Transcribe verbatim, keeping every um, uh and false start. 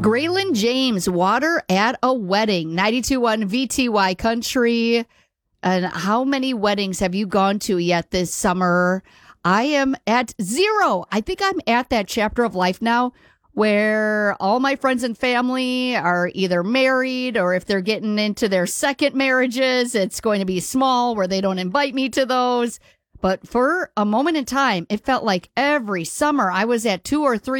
Graylin James, Water at a Wedding, ninety-two point one V T Y Country. And how many weddings have you gone to yet this summer? I am at zero. I think I'm at that chapter of life now where all my friends and family are either married, or if they're getting into their second marriages, it's going to be small where they don't invite me to those. But for a moment in time, it felt like every summer I was at two or three